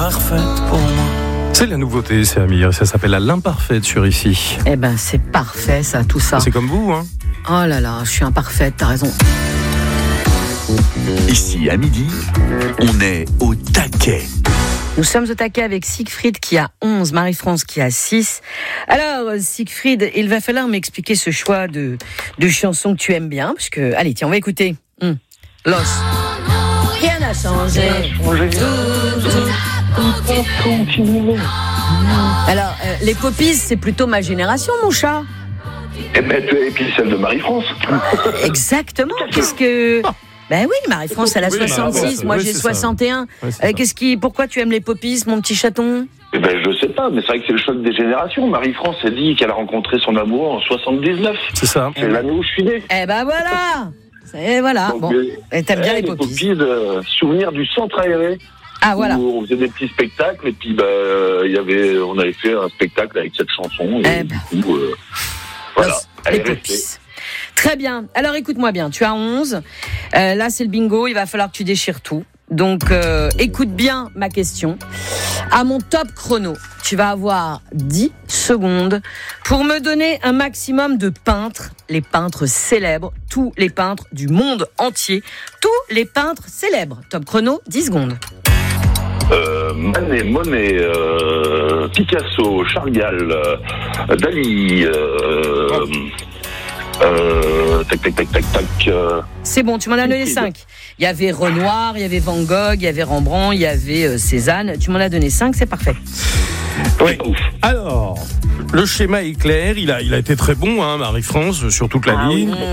parfaite pour moi. C'est la nouveauté, c'est Amir. Ça s'appelle la l'imparfaite sur ici. Eh ben, c'est parfait, ça, tout ça. C'est comme vous, hein. Oh là là, je suis imparfaite, t'as raison. Ici, à midi, on est au taquet. Nous sommes au taquet avec Siegfried qui a 11, Marie-France qui a 6. Alors, Siegfried, il va falloir m'expliquer ce choix de chansons que tu aimes bien, parce que, allez, tiens, on va écouter. Los. Rien n'a changé. Alors, les Poppies, c'est plutôt ma génération, mon chat. Et puis celle de Marie-France. Exactement. Qu'est-ce que... Ben oui, Marie-France, elle a 66, moi j'ai 61. Pourquoi tu aimes les Poppies, mon petit chaton ? Eh ben, je sais pas, mais c'est vrai que c'est le choc des générations. Marie-France a dit qu'elle a rencontré son amour en 79. C'est ça. C'est l'année où je suis né. Eh ben voilà. Et voilà. Donc, bon, et t'aimes bien les Poppies. Souvenir du centre aéré. Ah voilà. Où on faisait des petits spectacles et puis on avait fait un spectacle avec cette chanson. Et du coup, voilà. Les Poppies. Très bien. Alors écoute-moi bien, tu as 11. Là c'est le bingo, il va falloir que tu déchires tout. Donc écoute bien ma question. À mon top chrono, tu vas avoir 10 secondes pour me donner un maximum de peintres, les peintres célèbres, tous les peintres du monde entier, tous les peintres célèbres. Top chrono, 10 secondes. Manet, Monet, Picasso, Chagall, Dali, tac. C'est bon, tu m'en as donné 5. Il y avait Renoir, il y avait Van Gogh, il y avait Rembrandt, il y avait Cézanne. Tu m'en as donné 5, c'est parfait. Oui. Alors, le schéma est clair. Il a été très bon, hein, Marie-France, sur toute la ligne.